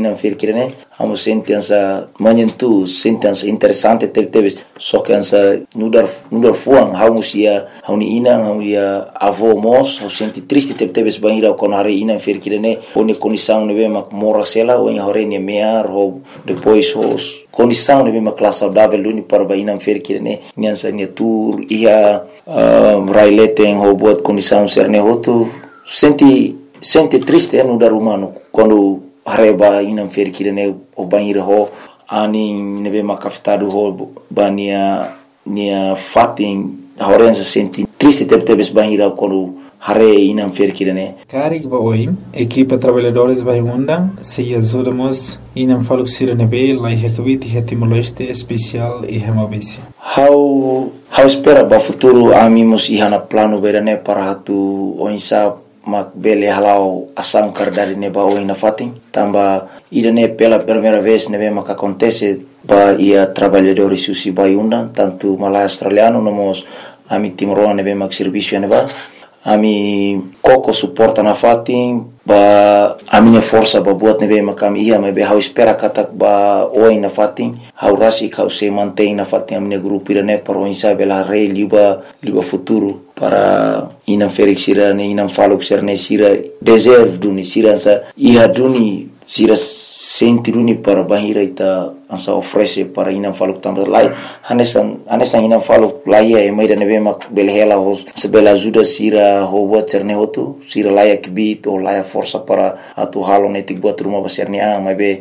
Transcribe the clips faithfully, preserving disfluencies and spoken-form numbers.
não fer kirene amo sentença manyentu sentença interessante teve teve só que ansa nudar nudar fuang hausia hauni ina hauia avô mos hau senti triste teve teve banhira konare ina fer kirene oni condição nebe mak mora sela ou em horenia mear ou depois os condição nebe mak classe saudável luni para baina fer kirene nyansa nia tour ia raileten ou buat condição serne hotu senti sente triste no dar humano quando areba inam fer kirene o banheiro ho ani nebe makaftaru ho bania nia fatin horenza senti triste tebe tebe banheiro quando hare inam fer kirene Karik ba oi equipa trabalhadores vai unda se ajudamos inam faluk sirenebe lai hekvit hetimoloiste especial e hemabisi how how espera ba futuro amimos ihana plano berane para hatu oinsa mak bele halau asam kardari neba oi na fatin tamba irane pela primeira vez nebe mak acontece ba ia trabalhadores susi vai unda tanto malai australiano nomos ami timoroa nebe mak serviço neba ami koko suporta na fatin ba amine força ba buat nebe makam ia mebe hau espera katak ba oi na fatin hau rasi kau se mantém na fatin amine grupo irane para insa bela rei liba liba futuro para inam ferik sira ne inam faluk serne sira deserve duni sira sa ia duni sira senti duni para bahira ita ansa oferece para inam faluk tambah lai hanesan hanesan inam faluk lai e mai da nebe mak belhela hos sebela ajuda sira ho buat serne hotu sira lai kibit o lai força para atu halo netik buat rumah baserne a mai be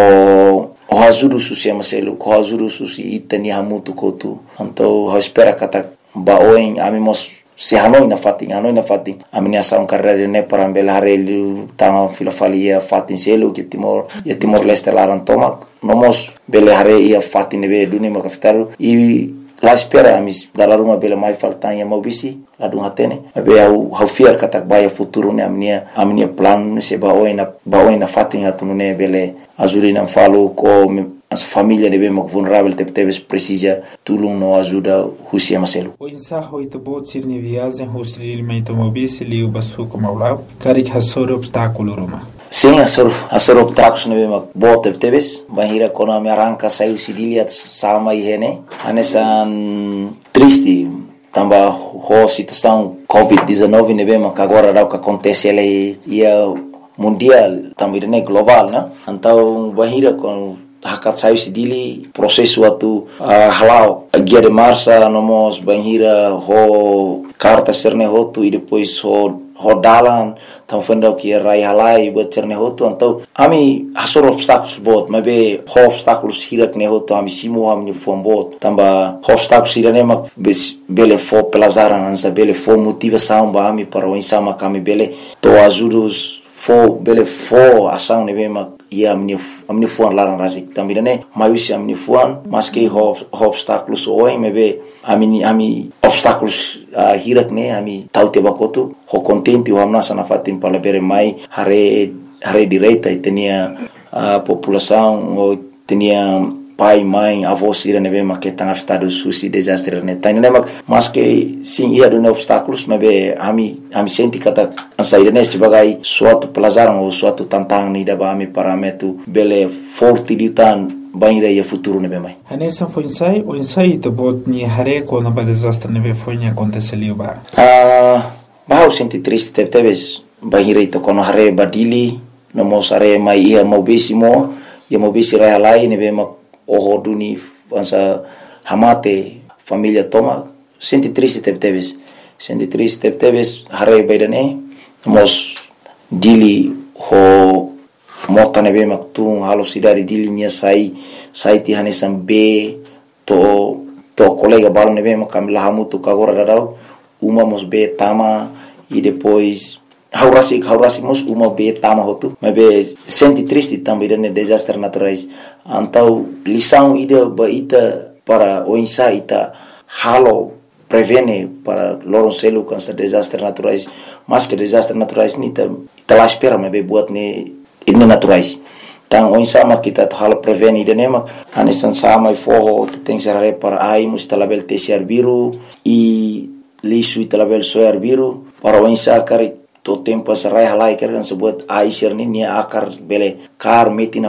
ho o ajuda susi amaselu ko ajuda susi itani hamutu kotu anto ho espera kata ba oin amimos se hanoi na fatin hanoi na fatin amnia sa un carrera ne para ambela harelu tanga filofalia fatin selo que timor e timor leste laran tomak nomos bele hare ia fatin be duni makaftaru e la espera amis dalar uma bela mai faltan ya mobisi la dun hatene be au hau fiar katak baya futuro ne amnia amnia plan se ba oi na ba oi na fatin atune bele azurina falo ko as família deve mak vulnerável te teves precisa tulung no ajuda husia maselu o insa hoita bot sirni viagem hostil meito mobisi liu basu como lá karik hasor obstáculo roma sim asor asor obstáculos neve mak bot te teves bahira kono me arranca saiu sidilia sama ihene anesan triste tamba ho situação covid dezenove neve mak agora dá o que acontece ele ia mundial também né global né então bahira com hakat sayu sidili prosesu atu uh, halau guia de marcha nomos banhira ho carta serne hotu e depois ho rodalan tam fenda que rai halai buat serne hotu então ami hasor obstáculos bot mabe ho obstáculos hirak ne hotu ami simu ami fom bot tamba obstáculos irane mak bele fo pelazaran ansa bele fo motivação ba ami para o insama kami bele to ajudos fo bele fo ação ne bema ia amni amni fuan laran rasik também né maiusi amni fuan mas que ho obstáculos oi mebe ami ami obstáculos uh, hirak ne ami taute bakotu ho contente o amnasa na fatin para bere mai hare hare direita e tinha a população ou tinha pai, mãe, avô sira nebe ma que tang afetado susi desastre ne tani ne mas que sim ia do obstáculos mebe ami ami senti kata ansaire ne sebagai suatu pelajaran ou suatu tantang ni daba ami parametu bele forte ditan banhira ia futuro nebe mai anessa foi ensai o ensai to bot ni hare ko na ba desastre nebe foi ni aconteceu ba ah ba senti triste teve teves banhira to kono hare badili no mosare mai ia mobisimo ia mobisi realai nebe ma o duni ansa hamate família toma senti triste teve teves senti triste teve teves hare baidane mos dili ho mota nebe maktung halo sidari dili nia sai sai ti hanesan be to to colega balo nebe makam lahamu tu kagora dadau uma mos be tama e depois haurasi haurasi mos uma be tama hotu mabe senti triste também ne desastre naturais antau lição ida ba ita para o insa ita halo prevene para loron selu cancer desastre naturais mas que desastre naturais ni ta ita la espera mabe buat ne ini naturais tang o insa ma kita halo prevene ida nema anesan sama i foho tem serare para ai mus talabel tesiar biru e lisu talabel soar biru para o insa kari to tempo sarai halai kan sebut ai sirni ni akar bele kar metina